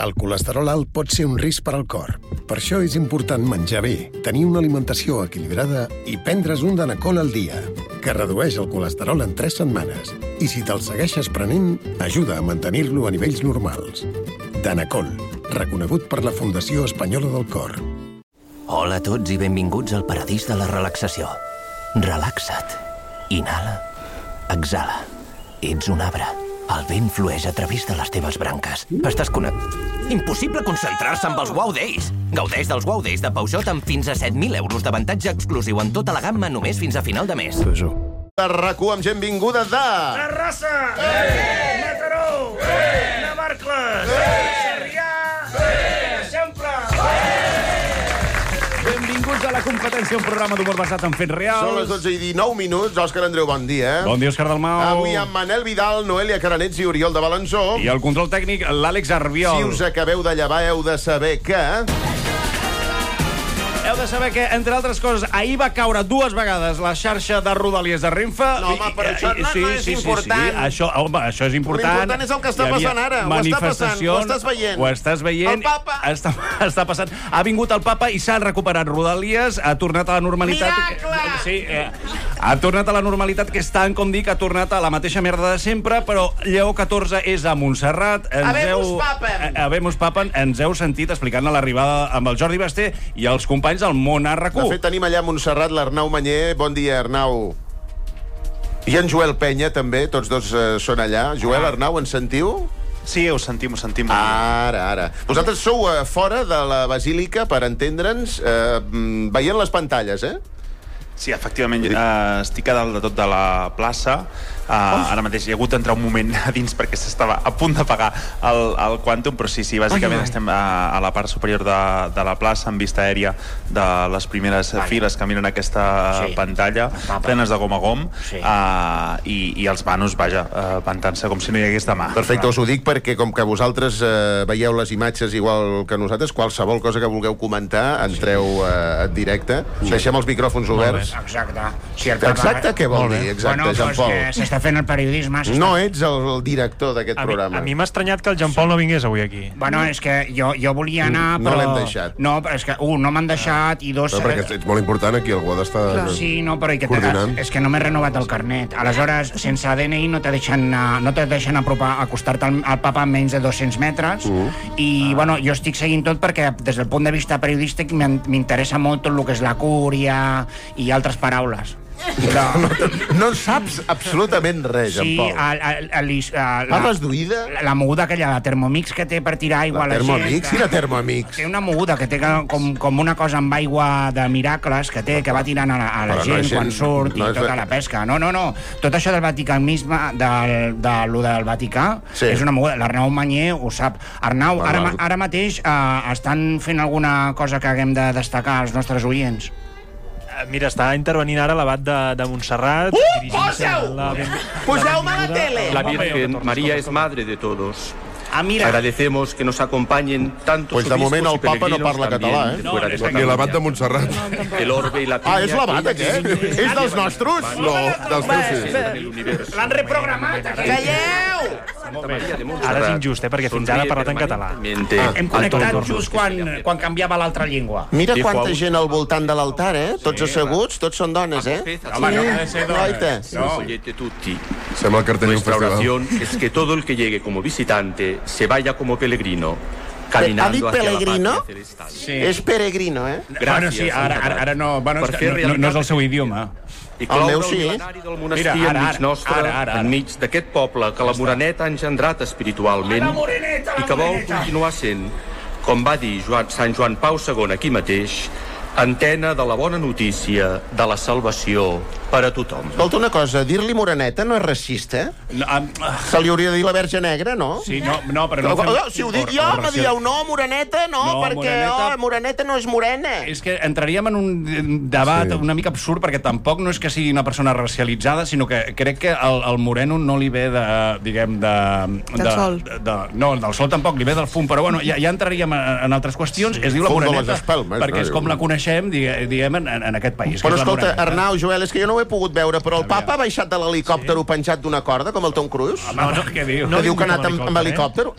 El colesterol alt pot ser un risc per al cor. Per això és important menjar bé, tenir una alimentació equilibrada i prendre's un Danacol al dia, que redueix el colesterol en 3 setmanes. I si te'l segueixes prenent, ajuda a mantenir-lo a nivells normals. Danacol, reconegut per la Fundació Espanyola del Cor. Hola a tots i benvinguts al paradís de la relaxació. Relaxa't. Inhala. Exhala. Ets un arbre. El vent flueix a través de les teves branques. Estàs connectat. Impossible concentrar-se amb els Wow Days. Gaudeix dels Wow Days de Peugeot amb fins a 7.000 euros d'avantatge exclusiu en tota la gamma només fins a final de mes. De RAC1 amb gent vinguda de... Terrassa! Mataró! Navarcles! Sarrià! Eixample! Benvinguts a La Competència, un programa d'humor basat en fets reals. Són les 12:19. Òscar Andreu, bon dia. Bon dia, Òscar Dalmau. Avui amb Manel Vidal, Noelia Caranets i Oriol de Balanzó. I el control tècnic, l'Àlex Arbiol. Si us acabeu de llevar, heu de saber que... Heu de saber que, entre altres coses, ahir va caure 2 vegades la xarxa de Rodalies de Renfe. No, home, però això no és important. Sí. Això és important. L'important és el que està passant ara. Ho està passant, ho estàs veient. Ho estàs veient. El papa. Està passant. Ha vingut el papa i s'han recuperat Rodalies, ha tornat a la normalitat. Miracle! Sí, ha tornat a la normalitat, que és tant com dir que ha tornat a la mateixa merda de sempre, però Lleó XIV és a Montserrat. Habemus papam. Ens heu sentit explicant l'arribada amb el Jordi Basté i els companys del món a RAC1. De fet, tenim allà a Montserrat l'Arnau Manyer. Bon dia, Arnau. I en Joel Penya, també. Tots dos són allà. Joel, Arnau, ens sentiu? Sí, ho sentim. Ara. Vosaltres sou fora de la Basílica, per entendre'ns, veient les pantalles, eh? Sí, efectivament, estic a dalt de tot de la plaça. Ara mateix hi ha hagut d'entrar un moment a dins perquè s'estava a punt d'apagar el Quantum, però sí, bàsicament estem a la part superior de la plaça, amb vista aèria de les primeres files que miren aquesta pantalla, plenes de gom a gom, i els vanos, ventant-se com si no hi hagués demà. Perfecte, us ho dic perquè com que vosaltres veieu les imatges igual que nosaltres, qualsevol cosa que vulgueu comentar, entreu en directe. Deixem els micròfons oberts. Exacte. Exacte, què vol dir? Exacte, Jean-Paul. S'està fent el periodisme. No ets el director d'aquest programa. A mi m'ha estranyat que el Jean-Paul no vingués avui aquí. Bueno, és que jo volia anar, però... No l'hem deixat. No, és que, no m'han deixat, i 2... No, perquè ets molt important aquí, algú ha d'estar coordinant. És que no m'he renovat el carnet. Aleshores, sense DNI no te deixen apropar, acostar-te al papa a menys de 200 metres, i, bueno, jo estic seguint tot perquè, des del punt de vista periodístic, m'interessa molt tot el que és la cúria i altres paraules. No en saps absolutament res, Jean-Paul. Parles d'oïda? La moguda aquella, la Thermomix que té per tirar aigua a la gent. Thermomix? Quina Thermomix? Té una moguda que té com una cosa amb aigua de miracles que va tirant a la gent quan surt i tota la pesca. No. Tot això del vaticanisme, lo del Vaticà, és una moguda. L'Arnau Manyer ho sap. Arnau, ara mateix estan fent alguna cosa que haguem de destacar als nostres oients? Mira, està intervenint ara l'abat de Montserrat. Poseu-me la tele! La Virgen María es madre de todos. Mira. Agradecemos que nos acompañen tantos pues de moment el papa no parla català, Ni l'abat de Montserrat. El orbe y la és l'abat aquest? És dels nostres? No, dels teus sí. L'han reprogramat. Calleu! Ara és injust, perquè fins ara ha parlat en català. Hem connectat just quan canviava l'altra llengua. Mira quanta gent al voltant de l'altar, tots asseguts, tots són dones, Home, no ha de ser dones. Sembla que tenim un Nuestra festival. oración es que todo el que llegue como visitante se vaya como peregrino, caminando hacia la patria celestial. És peregrino, Bueno, sí, ara no... Bueno, no és el seu idioma. I cloure meu sí. el mil·lenari del monestir enmig nostre, enmig d'aquest poble que la Moreneta ha engendrat espiritualment i que vol continuar sent, com va dir Sant Joan Pau II aquí mateix, antena de la bona notícia de la salvació per a tothom. Escolta una cosa, dir-li Moreneta no és racista? Se li hauria de dir la Verge Negra, no? Sí, no, però no... Si ho dic jo, me dieu, no, Moreneta, no, perquè Moreneta no és morena. És que entraríem en un debat una mica absurd, perquè tampoc no és que sigui una persona racialitzada, sinó que crec que el moreno no li ve diguem, del sol. No, del sol tampoc, li ve del fum, però bueno, ja entraríem en altres qüestions. Es diu la Moreneta perquè és com la coneixem, diguem, en aquest país. Però escolta, Arnau, Joel, és que jo no ho he pogut veure, però el papa ha baixat de l'helicòpter penjat d'una corda, com el Tom Cruise? No, què diu? Que diu que ha anat amb helicòpter.